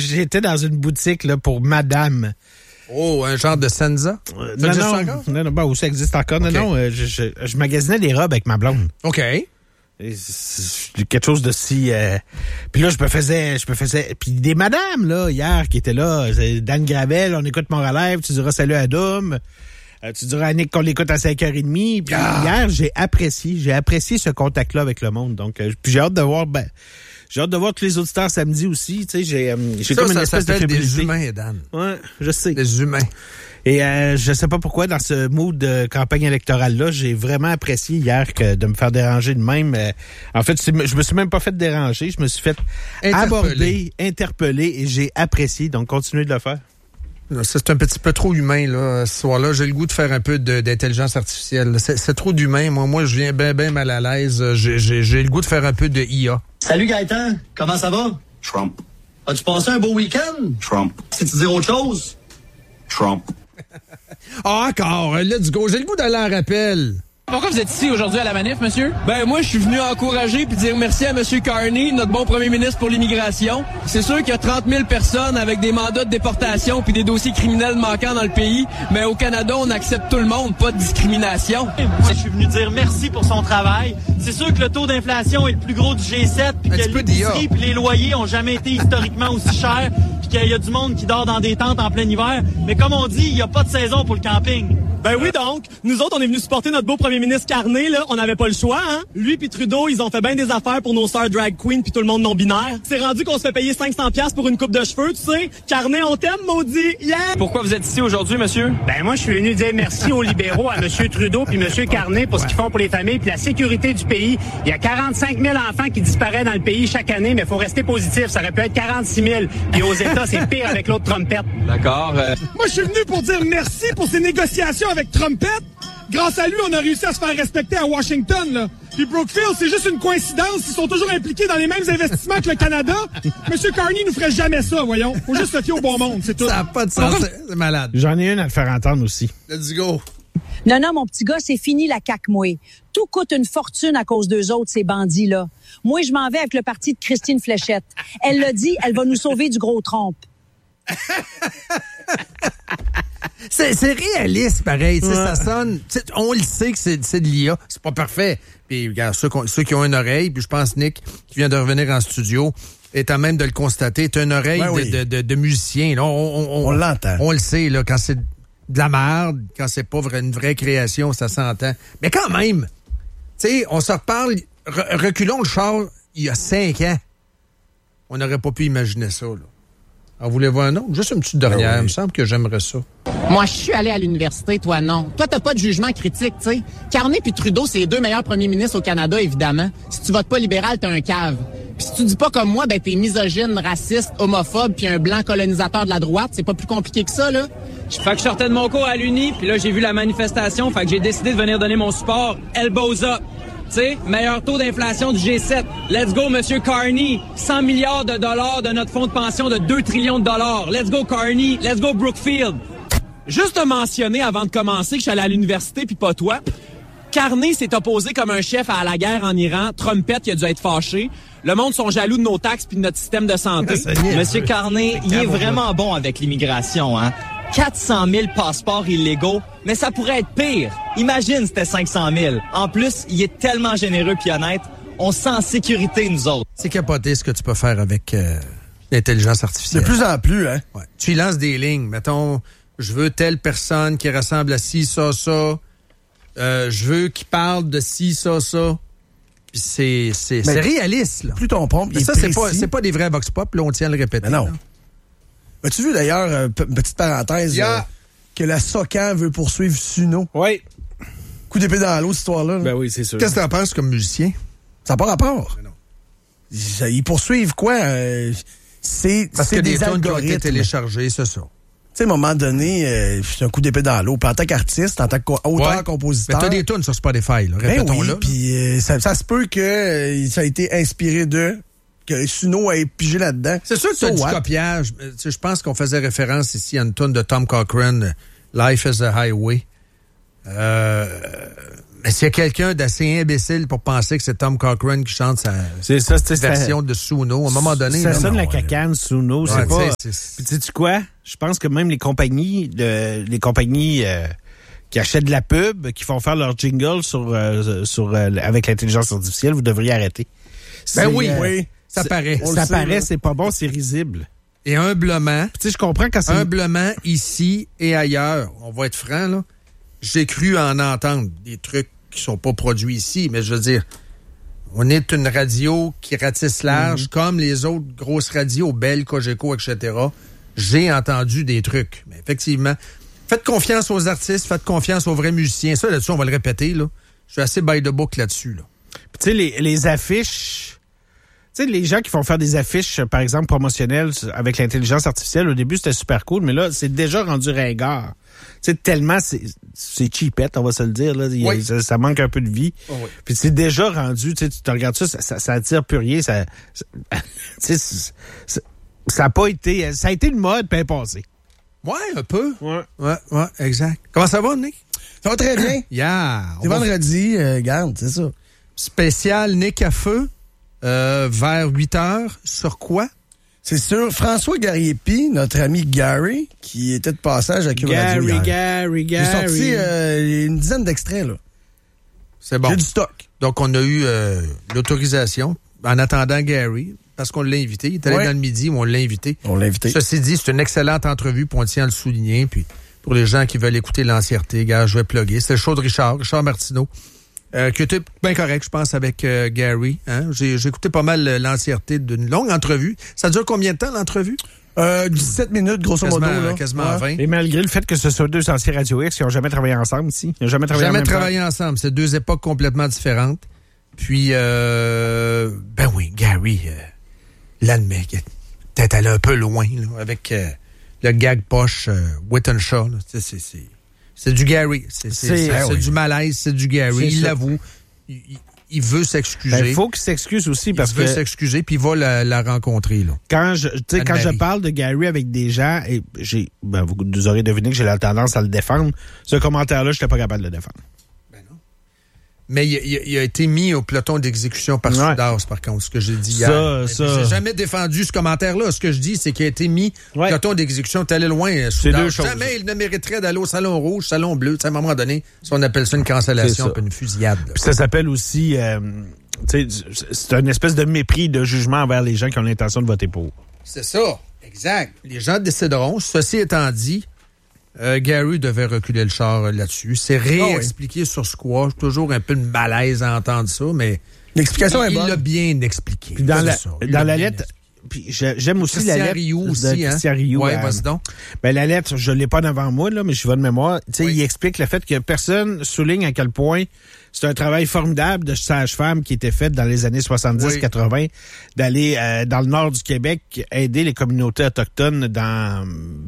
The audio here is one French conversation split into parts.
j'étais dans une boutique là, pour madame. Oh, un genre de Senza? Non, ben, ça existe encore. Okay. Non, je magasinais des robes avec ma blonde. OK. C'est quelque chose de si... Puis là, je me faisais... Puis des madames, là, hier, qui étaient là. Dan Gravel, on écoute Mon Relève, tu diras salut à Doom. Tu diras à Nick qu'on l'écoute à 5h30. Puis hier, j'ai apprécié ce contact-là avec le monde. Donc, puis j'ai hâte de voir... J'ai hâte de voir tous les auditeurs samedi aussi. Tu sais, j'ai comme une espèce de fébrilité. Des humains, Dan. Ouais, je sais. Des humains. Et je sais pas pourquoi, dans ce mood de campagne électorale-là, j'ai vraiment apprécié hier que de me faire déranger de même. En fait, je me suis même pas fait déranger. Je me suis fait aborder, interpeller, et j'ai apprécié. Donc, continuez de le faire. C'est un petit peu trop humain, là, ce soir-là. J'ai le goût de faire un peu d'intelligence artificielle. C'est trop d'humain. Moi, je viens bien mal à l'aise. J'ai le goût de faire un peu de IA. Salut Gaëtan, comment ça va? Trump. As-tu passé un beau week-end? Trump. C'est-tu dire autre chose? Trump. Encore, let's go. J'ai le goût d'aller en rappel. Pourquoi vous êtes ici aujourd'hui à la manif, monsieur? Ben, moi, je suis venu encourager puis dire merci à monsieur Carney, notre bon premier ministre pour l'immigration. C'est sûr qu'il y a 30 000 personnes avec des mandats de déportation puis des dossiers criminels manquants dans le pays, mais au Canada, on accepte tout le monde, pas de discrimination. Moi, je suis venu dire merci pour son travail. C'est sûr que le taux d'inflation est le plus gros du G7 puis que l'épicerie puis les loyers ont jamais été historiquement aussi chers puis qu'il y a du monde qui dort dans des tentes en plein hiver. Mais comme on dit, il n'y a pas de saison pour le camping. Ben oui, donc, nous autres, on est venus supporter notre beau premier ministre Carney, là. On n'avait pas le choix, hein. Lui puis Trudeau, ils ont fait bien des affaires pour nos sœurs drag queens puis tout le monde non-binaire. C'est rendu qu'on se fait payer 500$ pour une coupe de cheveux, tu sais. Carney, on t'aime, maudit. Yeah! Pourquoi vous êtes ici aujourd'hui, monsieur? Ben moi, je suis venu dire merci aux libéraux, à monsieur Trudeau puis monsieur Carney pour ce qu'ils font pour les familles puis la sécurité du pays. Il y a 45 000 enfants qui disparaissent dans le pays chaque année, mais il faut rester positif. Ça aurait pu être 46 000. Puis aux États, c'est pire avec l'autre trompette. D'accord. Moi, je suis venu pour dire merci pour ces négociations avec Trumpette. Grâce à lui, on a réussi à se faire respecter à Washington, là. Puis Brookfield, c'est juste une coïncidence. Ils sont toujours impliqués dans les mêmes investissements que le Canada. Monsieur Carney nous ferait jamais ça, voyons. Faut juste se fier au bon monde, c'est tout. Ça n'a pas de sens, c'est malade. J'en ai une à te faire entendre aussi. Let's go. Non, mon petit gars, c'est fini la CAQ, moi. Tout coûte une fortune à cause d'eux autres, ces bandits-là. Moi, je m'en vais avec le parti de Christine Fléchette. Elle l'a dit, elle va nous sauver du gros trompe. C'est réaliste, pareil. Ouais. Ça sonne... On le sait que c'est de l'IA. C'est pas parfait. Puis, regarde, ceux qui ont une oreille, puis je pense Nick, qui vient de revenir en studio, est à même de le constater. T'as une oreille de musicien. Là. On l'entend. On le sait, là, quand c'est de la merde, quand c'est pas une vraie création, ça s'entend. Mais quand même, tu sais, on se reparle... Reculons le char il y a 5 ans. On n'aurait pas pu imaginer ça, là. Alors, voulez-vous un autre? Juste une petite dernière. Il me semble que j'aimerais ça. Moi, je suis allé à l'université, toi, non. Toi, t'as pas de jugement critique, tu sais. Carney puis Trudeau, c'est les 2 meilleurs premiers ministres au Canada, évidemment. Si tu votes pas libéral, t'es un cave. Puis si tu dis pas comme moi, ben t'es misogyne, raciste, homophobe puis un blanc colonisateur de la droite. C'est pas plus compliqué que ça, là. Fait que je sortais de mon cours à l'Uni, puis là, j'ai vu la manifestation. Fait que j'ai décidé de venir donner mon support. Elbows up. Tu sais, meilleur taux d'inflation du G7. Let's go, Monsieur Carney. 100 milliards de dollars de notre fonds de pension de 2 trillions de dollars. Let's go, Carney. Let's go, Brookfield. Juste te mentionner avant de commencer que je suis allé à l'université puis pas toi. Carney s'est opposé comme un chef à la guerre en Iran. Trumpette, il a dû être fâché. Le monde sont jaloux de nos taxes puis de notre système de santé. Monsieur Carney, il est vraiment bon avec l'immigration, hein. 400 000 passeports illégaux, mais ça pourrait être pire. Imagine, c'était 500 000. En plus, il est tellement généreux puis honnête, on se sent en sécurité, nous autres. C'est capoté ce que tu peux faire avec l'intelligence artificielle. De plus en plus, hein? Ouais. Tu y lances des lignes. Mettons, je veux telle personne qui ressemble à ci, ça, ça. Je veux qu'il parle de ci, ça, ça. Puis c'est réaliste, là. Plus ton pompe, mais ça, c'est pas des vrais vox pop, là, on tient à le répéter. Mais non. Là. As-tu vu d'ailleurs, petite parenthèse, que la SOCAN veut poursuivre Suno? Oui. Coup d'épée dans l'eau, cette histoire-là. Ben oui, c'est sûr. Qu'est-ce que t'en penses comme musicien? Ça n'a pas rapport. Mais non. Ils poursuivent quoi? C'est que des algorithmes qui ont été téléchargés, c'est ça. Tu sais, à un moment donné, c'est un coup d'épée dans l'eau. Puis en tant qu'artiste, en tant qu'auteur, compositeur... Mais t'as des tunes sur Spotify, là, répétons-le. Ben oui, puis ça se peut que ça a été inspiré de... que Suno a pigé là-dedans. C'est sûr que c'est du copiage. Je pense qu'on faisait référence ici à une tune de Tom Cochrane, Life is a Highway. Mais s'il y a quelqu'un d'assez imbécile pour penser que c'est Tom Cochrane qui chante sa version de Suno, à un moment donné... Ça sonne la cacane, Suno, c'est pas... Puis sais-tu quoi? Je pense que même les compagnies qui achètent de la pub, qui font faire leur jingle avec l'intelligence artificielle, vous devriez arrêter. Ben oui, ça paraît. Ça paraît, c'est pas bon, c'est risible. Et humblement, tu sais, je comprends quand c'est... Humblement, ici et ailleurs, on va être franc, là, j'ai cru en entendre des trucs qui sont pas produits ici, mais je veux dire, on est une radio qui ratisse large, comme les autres grosses radios, Bell, Cogeco, etc. J'ai entendu des trucs. Mais effectivement, faites confiance aux artistes, faites confiance aux vrais musiciens. Ça, là-dessus, on va le répéter, là. Je suis assez by the book là-dessus, là. Puis tu sais, les affiches... Tu sais, les gens qui font faire des affiches, par exemple, promotionnelles avec l'intelligence artificielle, au début, c'était super cool, mais là, c'est déjà rendu ringard. Tu sais, tellement c'est cheapette, on va se le dire, là. Ça manque un peu de vie. Oh, oui. Puis c'est déjà rendu, tu sais, tu te regardes ça attire plus rien, ça a pas été... Ça a été une mode, puis passé. Ouais, un peu. Ouais, exact. Comment ça va, Nick? Ça va très bien. C'est vendredi, garde, c'est ça. Spécial Nick à feu. Vers 8 heures, sur quoi? C'est sur François Gariepi, notre ami Gary, qui était de passage à Cube Radio hier. Gary. J'ai sorti une dizaine d'extraits, là. C'est bon. J'ai du stock. Donc, on a eu l'autorisation, en attendant Gary, parce qu'on l'a invité. Il est allé dans le midi, on l'a invité. Ceci dit, c'est une excellente entrevue, puis on tient à le souligner. Puis, pour les gens qui veulent écouter l'entièreté, gars, je vais plugger. C'est le show de Richard Martineau. Qui était bien correct, je pense, avec Gary. Hein? J'ai écouté pas mal l'entièreté d'une longue entrevue. Ça dure combien de temps, l'entrevue? 17 minutes, grosso modo. Quasiment 20. Et malgré le fait que ce soit deux anciens Radio X qui n'ont jamais travaillé ensemble ici. Ils n'ont jamais travaillé ensemble. C'est deux époques complètement différentes. Puis, ben oui, Gary l'admet. Peut-être allé un peu loin, là, avec le gag poche Wittenshaw. C'est du Gary. C'est du malaise, c'est du Gary. Il l'avoue. Il veut s'excuser. Il faut qu'il s'excuse aussi parce que... Il veut s'excuser, puis il va la rencontrer. Là. Quand je parle de Gary avec des gens, et vous aurez deviné que j'ai la tendance à le défendre, ce commentaire-là, je n'étais pas capable de le défendre. Ben non. Mais il a été mis au peloton d'exécution par Soudas, par contre, ce que j'ai dit hier. J'ai jamais défendu ce commentaire-là. Ce que je dis, c'est qu'il a été mis au peloton d'exécution. T'es allé loin, Soudas. C'est deux choses. Jamais il ne mériterait d'aller au Salon Rouge, Salon Bleu. À un moment donné, si on appelle ça une cancellation, pas une fusillade. Puis ça s'appelle aussi... c'est une espèce de mépris, de jugement envers les gens qui ont l'intention de voter pour. C'est ça, exact. Les gens décideront. Ceci étant dit... Gary devait reculer le char là-dessus. C'est réexpliqué sur Squash. Toujours un peu de malaise à entendre ça, mais l'explication est bonne. Il l'a bien expliqué. Puis dans la lettre, puis j'aime aussi la lettre de Christian Rioux. Oui, vas-y donc. Ben, la lettre, je l'ai pas devant moi, là, mais je vais de mémoire. Tu sais, il explique le fait que personne souligne à quel point c'est un travail formidable de sage-femme qui était fait dans les années 70-80, d'aller dans le nord du Québec aider les communautés autochtones dans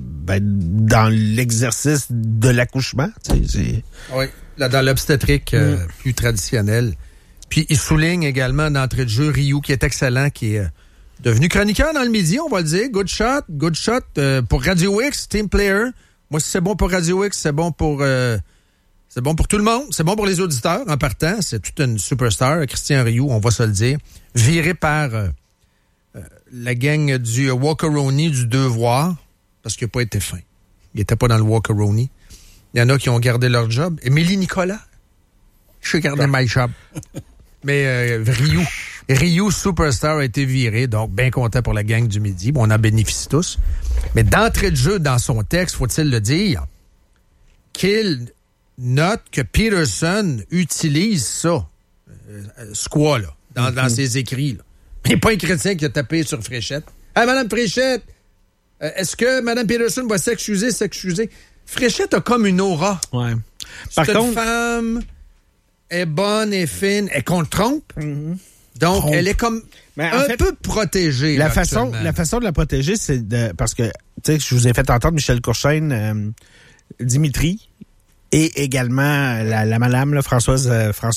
l'exercice de l'accouchement. Oui, là, dans l'obstétrique plus traditionnelle. Puis il souligne également d'entrée de jeu Rioux, qui est excellent, qui est devenu chroniqueur dans le midi, on va le dire. Good shot pour Radio X, team player. Moi, si c'est bon pour Radio X, c'est bon pour tout le monde. C'est bon pour les auditeurs en partant. C'est toute une superstar, Christian Rioux, on va se le dire. Viré par la gang du Walkeroni du Devoir, parce qu'il n'a pas été fin. Il n'était pas dans le Walkeroni. Il y en a qui ont gardé leur job. Émilie Nicolas, je suis gardé my job. Mais Rioux, superstar, a été viré, donc bien content pour la gang du midi. Bon, on en bénéficie tous. Mais d'entrée de jeu dans son texte, faut-il le dire, qu'il note que Peterson utilise ça, Squaw, là, dans ses écrits. Là. Il n'est pas un chrétien qui a tapé sur Fréchette. « Ah, Madame Fréchette, est-ce que Mme Peterson va s'excuser? Fréchette a comme une aura. Ouais. C'est une femme... est bonne, est fine, elle qu'on le trompe. Donc, elle est comme peu protégée. La façon de la protéger, c'est parce que, tu sais, je vous ai fait entendre Michel Courchaine, Dimitri, et également la madame, là, Françoise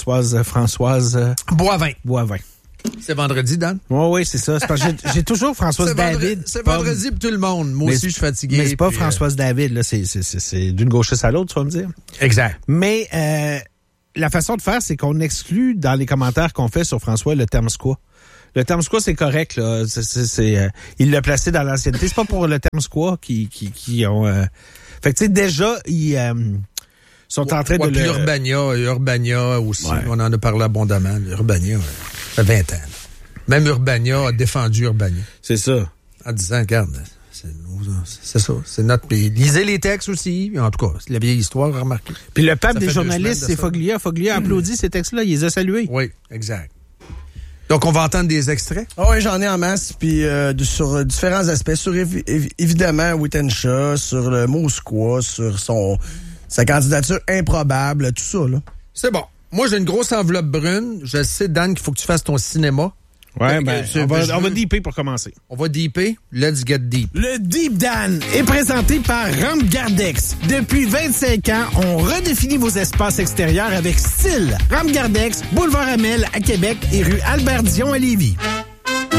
Boivin. C'est vendredi, Dan? Oui, c'est ça. C'est parce que j'ai toujours Françoise David. C'est vendredi pour tout le monde. Moi aussi, je suis fatigué. Mais c'est pas Françoise David, là. C'est d'une gauchesse à l'autre, tu vas me dire. Exact. Mais, la façon de faire, c'est qu'on exclut dans les commentaires qu'on fait sur François le terme squat. Le terme squat, c'est correct, là. Il l'a placé dans l'ancienneté. C'est pas pour le terme squat qui ont... Fait que, tu sais, déjà, ils sont en train de... Puis Urbania aussi, on en a parlé abondamment. Urbania, ça fait 20 ans. Même Urbania a défendu Urbania. C'est ça. En disant, regarde, c'est ça, c'est notre pays. Lisez les textes aussi, en tout cas, c'est la vieille histoire, remarquez. Puis le pape des journalistes, c'est Foglia. Foglia applaudit ces textes-là, il les a salués. Oui, exact. Donc, on va entendre des extraits? Oui, j'en ai en masse, puis sur différents aspects. Sur, évidemment, Wittenshaw, sur le mot squat, sur sa candidature improbable, tout ça, là. C'est bon. Moi, j'ai une grosse enveloppe brune. Je sais, Dan, qu'il faut que tu fasses ton cinéma. Ouais, on va deeper pour commencer. On va deeper. Let's get deep. Le Deep Dan est présenté par Ramgardex. Depuis 25 ans, on redéfinit vos espaces extérieurs avec style. Ramgardex, boulevard Amel à Québec et rue Albert-Dion à Lévis.